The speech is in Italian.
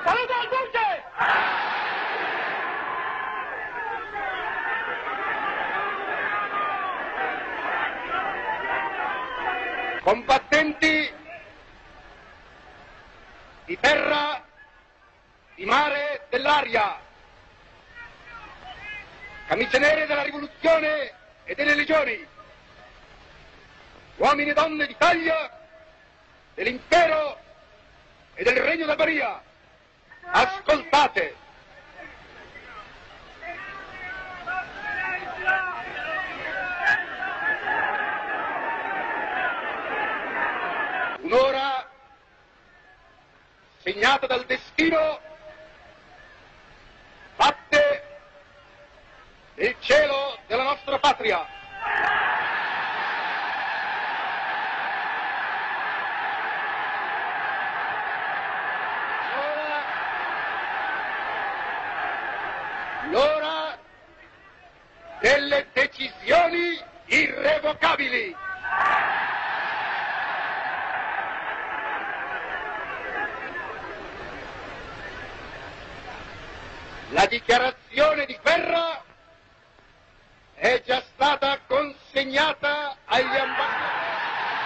Saluto al duce! Combattenti di terra, di mare, dell'aria, camicie nere della rivoluzione e delle legioni, uomini e donne d'Italia, dell'impero e del regno d'Albania, ascoltate. Un'ora segnata dal destino batte nel cielo della nostra patria. L'ora delle decisioni irrevocabili. La dichiarazione di guerra è già stata consegnata agli ambasciatori.